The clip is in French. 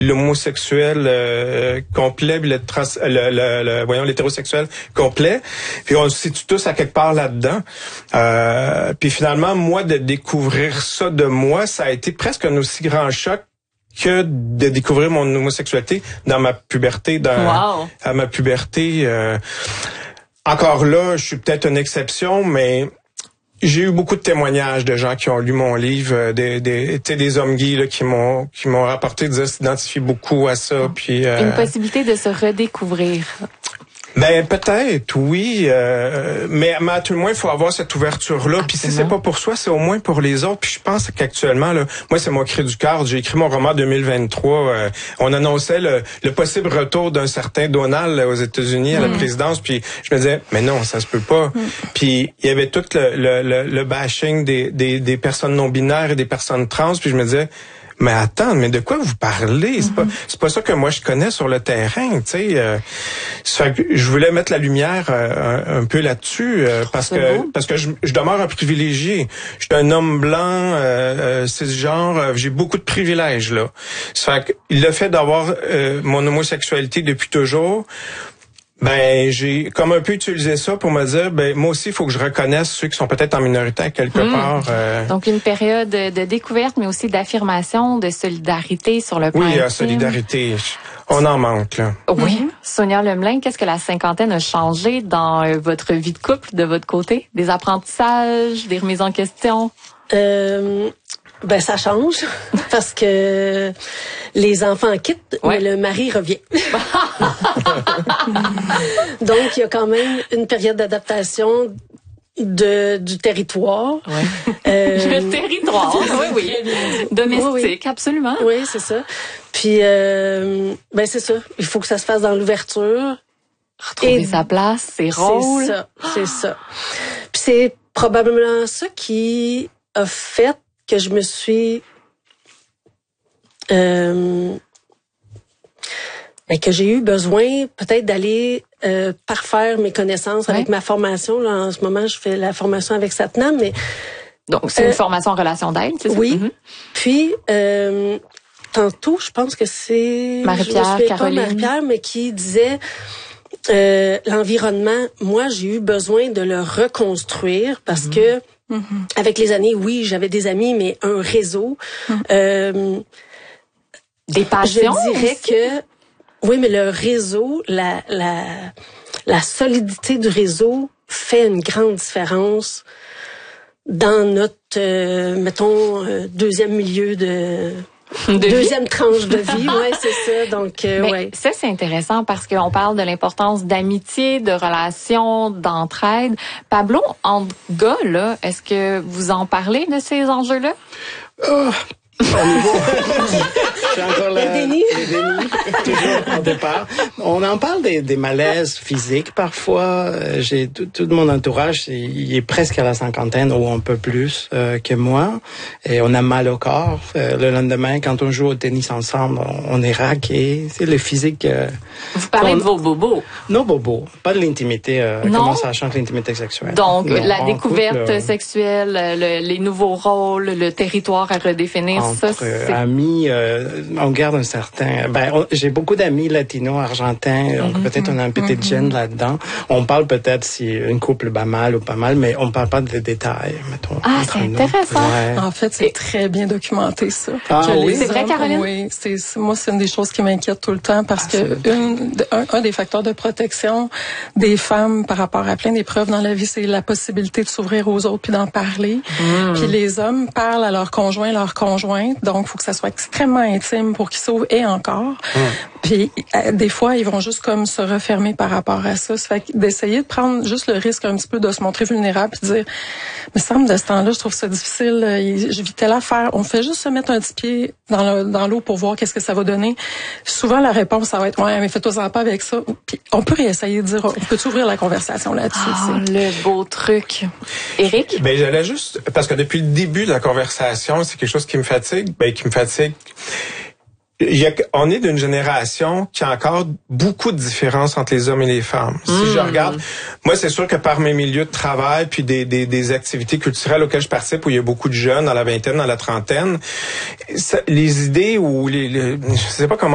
l'homosexuel complet, l'hétérosexuel complet. Puis on se situe tous à quelque part là-dedans. Puis finalement, moi, de découvrir ça de moi, ça a été presque un aussi grand choc que de découvrir mon homosexualité dans ma puberté. À ma puberté. Encore là, je suis peut-être une exception, mais j'ai eu beaucoup de témoignages de gens qui ont lu mon livre, des hommes gays là, qui m'ont rapporté, s'identifient beaucoup à ça. Puis une possibilité de se redécouvrir. Ben peut-être, oui, mais à tout le moins il faut avoir cette ouverture-là. Puis si c'est pas pour soi, c'est au moins pour les autres. Puis je pense qu'actuellement, là, moi c'est mon cri du cœur. J'ai écrit mon roman en 2023. On annonçait le possible retour d'un certain Donald aux États-Unis à la présidence. Puis je me disais, mais non, ça se peut pas. Puis il y avait tout le bashing des personnes non binaires et des personnes trans. Puis je me disais, mais attends, mais de quoi vous parlez? C'est pas ça que moi je connais sur le terrain, tu sais. Je voulais mettre la lumière un peu là-dessus parce que je demeure un privilégié. Je suis un homme blanc, cisgenre, j'ai beaucoup de privilèges là. Ça fait que le fait d'avoir mon homosexualité depuis toujours, ben j'ai comme un peu utilisé ça pour me dire, ben moi aussi il faut que je reconnaisse ceux qui sont peut-être en minorité quelque part. Donc une période de découverte, mais aussi d'affirmation, de solidarité sur le plan intime. Oui, solidarité. On en manque là. Oui. Sonia Lemelin, qu'est-ce que la cinquantaine a changé dans votre vie de couple de votre côté? Des apprentissages, des remises en question? Ben ça change parce que les enfants quittent, mais le mari revient. Donc il y a quand même une période d'adaptation du territoire. Le territoire, oui. Domestique, absolument. Oui, c'est ça. Puis ben c'est ça. Il faut que ça se fasse dans l'ouverture. Retrouver sa place, ses rôles. C'est ça. Puis c'est probablement ça qui a fait que je me suis que j'ai eu besoin peut-être d'aller parfaire mes connaissances avec ma formation. Là, en ce moment, je fais la formation avec Satnam, mais donc c'est une formation en relation d'aide, c'est ça? Oui. Puis tantôt, je pense que c'est Marie-Pierre, mais qui disait l'environnement. Moi, j'ai eu besoin de le reconstruire parce que avec les années, oui, j'avais des amis, mais un réseau. Des passions. Je dirais aussi. que oui, mais le réseau, la solidité du réseau fait une grande différence dans notre, mettons, deuxième milieu deuxième tranche de vie, ouais, c'est ça. Donc, ça c'est intéressant parce qu'on parle de l'importance d'amitié, de relations, d'entraide. Pablo, entre gars, là, est-ce que vous en parlez de ces enjeux-là? J'ai encore le déni, toujours au départ. On en parle des malaises physiques parfois. J'ai tout mon entourage, il est presque à la cinquantaine ou un peu plus que moi, et on a mal au corps. Le lendemain, quand on joue au tennis ensemble, on est raqué. C'est le physique. Vous parlez de vos bobos? Nos bobos, pas de l'intimité. Comment ça change l'intimité sexuelle? Donc la découverte sexuelle, les nouveaux rôles, le territoire à redéfinir. Entre amis, on garde un certain... j'ai beaucoup d'amis latinos, argentins, donc peut-être on a un petit gène là-dedans. On parle peut-être si une couple bat mal ou pas mal, mais on parle pas des détails, mettons. Ah, c'est intéressant. Ouais. En fait, c'est très bien documenté, ça. Oui, c'est vrai, Caroline? Oui, moi, c'est une des choses qui m'inquiète tout le temps parce que un des facteurs de protection des femmes par rapport à plein d'épreuves dans la vie, c'est la possibilité de s'ouvrir aux autres puis d'en parler. Puis les hommes parlent à leur conjoint, donc il faut que ça soit extrêmement intime pour qu'ils s'ouvrent et encore. Puis des fois, ils vont juste comme se refermer par rapport à ça. Ça fait d'essayer de prendre juste le risque un petit peu de se montrer vulnérable puis de dire, mais ça me de ce temps-là, je trouve ça difficile. Je vis telle affaire. On fait juste se mettre un petit pied dans l'eau pour voir qu'est-ce que ça va donner. Souvent, la réponse, ça va être, ouais, mais fais-toi pas avec ça. Puis on peut réessayer de dire, on peut ouvrir la conversation là-dessus. Le beau truc. Éric? Ben, j'allais juste, parce que depuis le début de la conversation, c'est quelque chose qui me fatigue. On est d'une génération qui a encore beaucoup de différences entre les hommes et les femmes. Si je regarde, moi, c'est sûr que par mes milieux de travail puis des activités culturelles auxquelles je participe, où il y a beaucoup de jeunes dans la vingtaine, dans la trentaine, les idées ou je sais pas comment